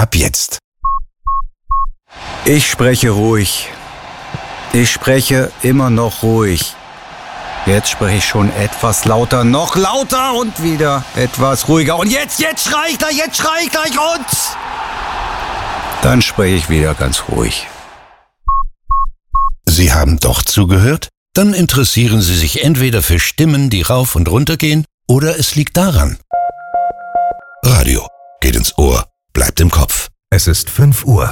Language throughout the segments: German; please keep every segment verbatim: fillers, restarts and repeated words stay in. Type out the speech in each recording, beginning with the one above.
Ab jetzt. Ich spreche ruhig. Ich spreche immer noch ruhig. Jetzt spreche ich schon etwas lauter, noch lauter und wieder etwas ruhiger. Und jetzt, jetzt schrei ich gleich, jetzt schrei ich gleich und dann spreche ich wieder ganz ruhig. Sie haben doch zugehört? Dann interessieren Sie sich entweder für Stimmen, die rauf und runter gehen, oder es liegt daran. Radio geht ins Ohr, bleibt im Kopf. Es ist fünf Uhr.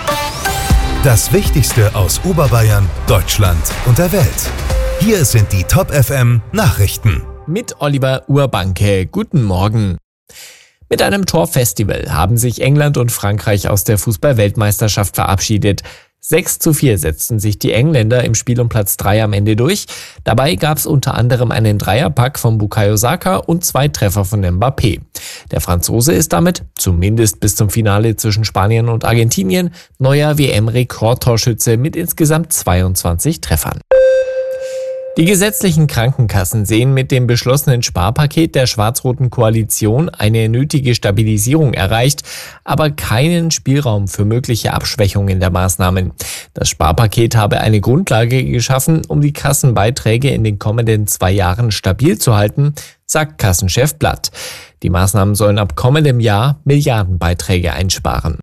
Das Wichtigste aus Oberbayern, Deutschland und der Welt. Hier sind die Top F M Nachrichten. Mit Oliver Urbanke. Guten Morgen. Mit einem Torfestival haben sich England und Frankreich aus der Fußball-Weltmeisterschaft verabschiedet. sechs zu vier setzten sich die Engländer im Spiel um Platz drei am Ende durch. Dabei gab es unter anderem einen Dreierpack von Bukayo Saka und zwei Treffer von Mbappé. Der Franzose ist damit, zumindest bis zum Finale zwischen Spanien und Argentinien, neuer W M-Rekordtorschütze mit insgesamt zweiundzwanzig Treffern. Die gesetzlichen Krankenkassen sehen mit dem beschlossenen Sparpaket der schwarz-roten Koalition eine nötige Stabilisierung erreicht, aber keinen Spielraum für mögliche Abschwächungen der Maßnahmen. Das Sparpaket habe eine Grundlage geschaffen, um die Kassenbeiträge in den kommenden zwei Jahren stabil zu halten, sagt Kassenchef Blatt. Die Maßnahmen sollen ab kommendem Jahr Milliardenbeiträge einsparen.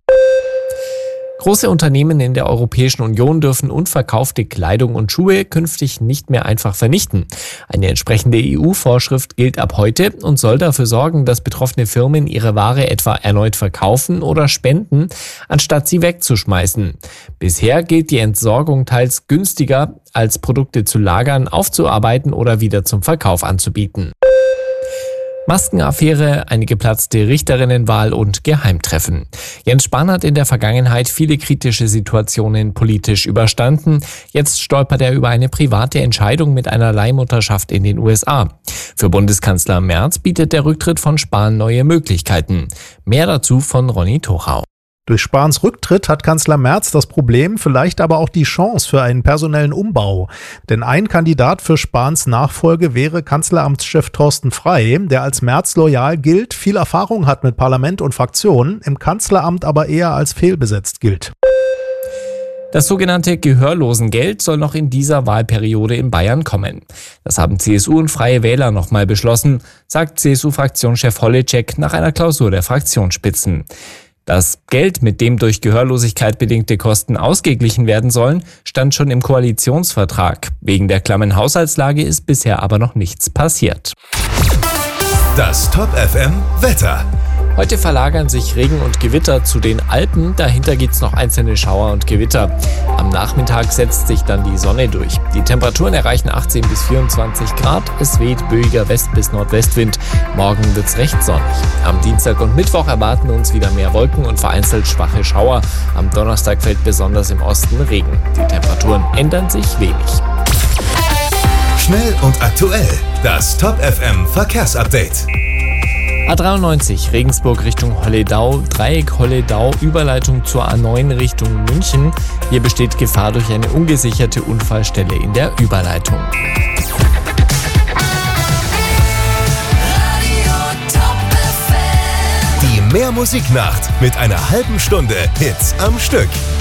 Große Unternehmen in der Europäischen Union dürfen unverkaufte Kleidung und Schuhe künftig nicht mehr einfach vernichten. Eine entsprechende E U-Vorschrift gilt ab heute und soll dafür sorgen, dass betroffene Firmen ihre Ware etwa erneut verkaufen oder spenden, anstatt sie wegzuschmeißen. Bisher gilt die Entsorgung teils günstiger, als Produkte zu lagern, aufzuarbeiten oder wieder zum Verkauf anzubieten. Maskenaffäre, eine geplatzte Richterinnenwahl und Geheimtreffen. Jens Spahn hat in der Vergangenheit viele kritische Situationen politisch überstanden. Jetzt stolpert er über eine private Entscheidung mit einer Leihmutterschaft in den U S A. Für Bundeskanzler Merz bietet der Rücktritt von Spahn neue Möglichkeiten. Mehr dazu von Ronny Tochau. Durch Spahns Rücktritt hat Kanzler Merz das Problem, vielleicht aber auch die Chance für einen personellen Umbau. Denn ein Kandidat für Spahns Nachfolge wäre Kanzleramtschef Thorsten Frey, der als Merz loyal gilt, viel Erfahrung hat mit Parlament und Fraktionen, im Kanzleramt aber eher als fehlbesetzt gilt. Das sogenannte Gehörlosengeld soll noch in dieser Wahlperiode in Bayern kommen. Das haben C S U und Freie Wähler nochmal beschlossen, sagt C S U-Fraktionschef Holitschek nach einer Klausur der Fraktionsspitzen. Das Geld, mit dem durch Gehörlosigkeit bedingte Kosten ausgeglichen werden sollen, stand schon im Koalitionsvertrag. Wegen der klammen Haushaltslage ist bisher aber noch nichts passiert. Das Top F M Wetter. Heute verlagern sich Regen und Gewitter zu den Alpen, dahinter gibt's noch einzelne Schauer und Gewitter. Am Nachmittag setzt sich dann die Sonne durch. Die Temperaturen erreichen achtzehn bis vierundzwanzig Grad, es weht böiger West- bis Nordwestwind. Morgen wird's recht sonnig. Am Dienstag und Mittwoch erwarten uns wieder mehr Wolken und vereinzelt schwache Schauer. Am Donnerstag fällt besonders im Osten Regen. Die Temperaturen ändern sich wenig. Schnell und aktuell. Das Top F M Verkehrsupdate. A dreiundneunzig Regensburg Richtung Holledau, Dreieck Holledau, Überleitung zur A neun Richtung München. Hier besteht Gefahr durch eine ungesicherte Unfallstelle in der Überleitung. Die Mehr Musiknacht mit einer halben Stunde Hits am Stück.